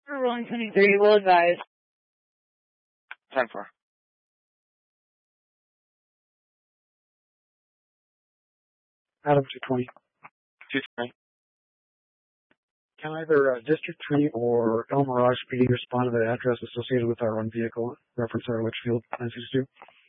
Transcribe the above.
Rolling 23, will advise. 10-4. Adam 220. 220. Can either District 3 or El Mirage PD respond to the address associated with our own vehicle, reference our Litchfield 962?